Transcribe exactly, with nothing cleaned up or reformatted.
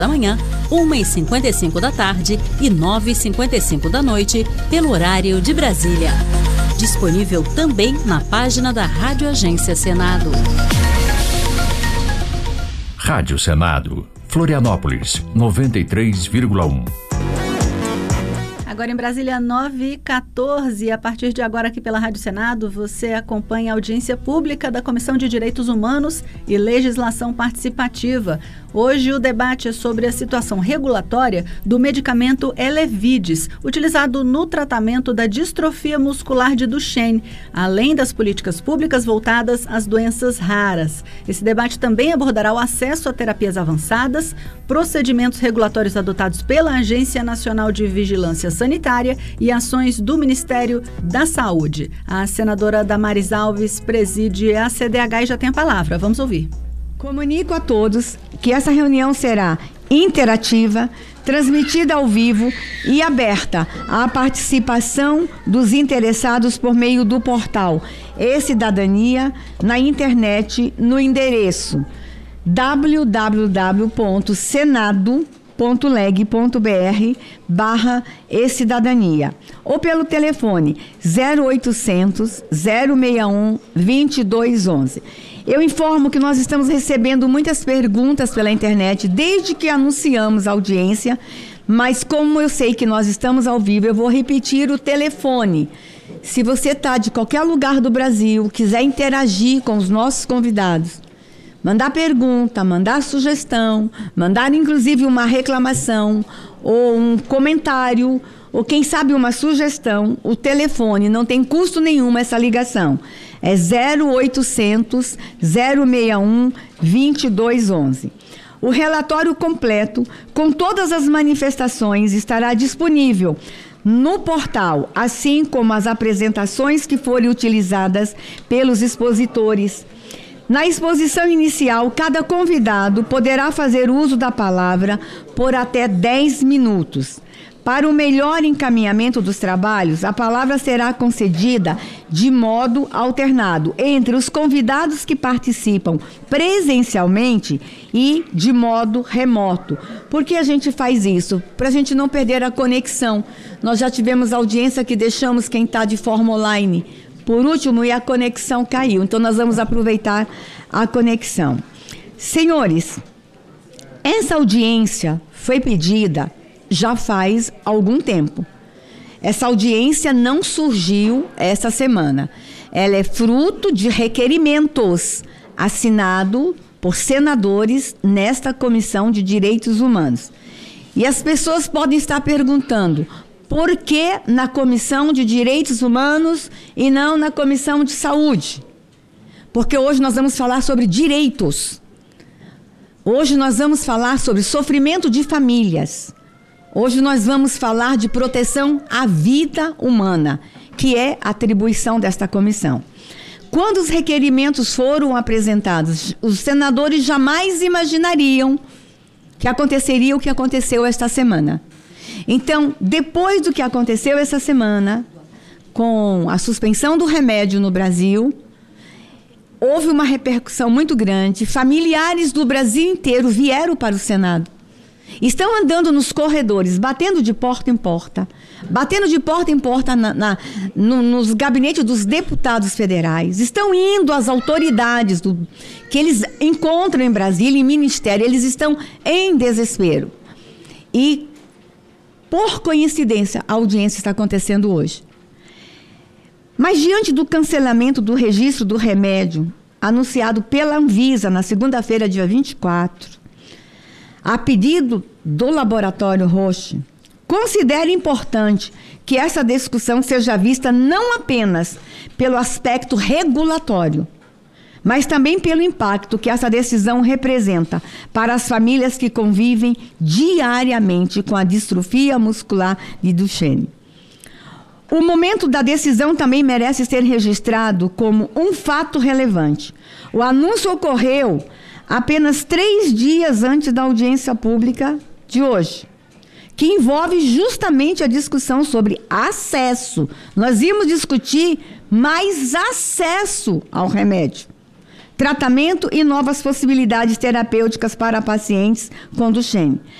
da manhã, uma e cinquenta e cinco da tarde e nove e cinquenta e cinco da noite, pelo horário de Brasília. Disponível também na página da Rádio Agência Senado. Rádio Senado, Florianópolis, noventa e três vírgula um. Agora em Brasília, nove e quatorze. A partir de agora, aqui pela Rádio Senado, você acompanha a audiência pública da Comissão de Direitos Humanos e Legislação Participativa. Hoje o debate é sobre a situação regulatória do medicamento Elevidys, utilizado no tratamento da distrofia muscular de Duchenne, além das políticas públicas voltadas às doenças raras. Esse debate também abordará o acesso a terapias avançadas, procedimentos regulatórios adotados pela Agência Nacional de Vigilância Sanitária e ações do Ministério da Saúde. A senadora Damares Alves preside a C D H e já tem a palavra. Vamos ouvir. Comunico a todos que essa reunião será interativa, transmitida ao vivo e aberta à participação dos interessados por meio do portal E-Cidadania na internet no endereço w w w ponto senado ponto leg ponto b r barra e-cidadania ou pelo telefone zero oitocentos, zero seis um, vinte e dois onze. Eu informo que nós estamos recebendo muitas perguntas pela internet desde que anunciamos a audiência, mas como eu sei que nós estamos ao vivo, eu vou repetir o telefone. Se você está de qualquer lugar do Brasil, quiser interagir com os nossos convidados, mandar pergunta, mandar sugestão, mandar inclusive uma reclamação ou um comentário, ou quem sabe uma sugestão, o telefone, não tem custo nenhum essa ligação. É zero oitocentos, zero seis um, vinte e dois onze. O relatório completo, com todas as manifestações, estará disponível no portal, assim como as apresentações que forem utilizadas pelos expositores. Na exposição inicial, cada convidado poderá fazer uso da palavra por até dez minutos. Para o melhor encaminhamento dos trabalhos, a palavra será concedida de modo alternado entre os convidados que participam presencialmente e de modo remoto. Por que a gente faz isso? Para a gente não perder a conexão. Nós já tivemos audiência que deixamos quem está de forma online por último e a conexão caiu. Então, nós vamos aproveitar a conexão. Senhores, essa audiência foi pedida já faz algum tempo. Essa audiência não surgiu essa semana. Ela é fruto de requerimentos assinados por senadores nesta Comissão de Direitos Humanos. E as pessoas podem estar perguntando, por que na Comissão de Direitos Humanos e não na Comissão de Saúde? Porque hoje nós vamos falar sobre direitos. Hoje nós vamos falar sobre sofrimento de famílias. Hoje nós vamos falar de proteção à vida humana, que é a atribuição desta comissão. Quando os requerimentos foram apresentados, os senadores jamais imaginariam que aconteceria o que aconteceu esta semana. Então, depois do que aconteceu essa semana, com a suspensão do remédio no Brasil, houve uma repercussão muito grande. Familiares do Brasil inteiro vieram para o Senado. Estão andando nos corredores, batendo de porta em porta, batendo de porta em porta na, na, no, nos gabinetes dos deputados federais. Estão indo às autoridades do, que eles encontram em Brasília, em ministério. Eles estão em desespero. E, por coincidência, a audiência está acontecendo hoje. Mas, diante do cancelamento do registro do remédio, anunciado pela Anvisa na segunda-feira, dia vinte e quatro, a pedido do Laboratório Roche, considero importante que essa discussão seja vista não apenas pelo aspecto regulatório, mas também pelo impacto que essa decisão representa para as famílias que convivem diariamente com a distrofia muscular de Duchenne. O momento da decisão também merece ser registrado como um fato relevante. O anúncio ocorreu apenas três dias antes da audiência pública de hoje, que envolve justamente a discussão sobre acesso. Nós íamos discutir mais acesso ao remédio. tratamento e novas possibilidades terapêuticas para pacientes com Duchenne.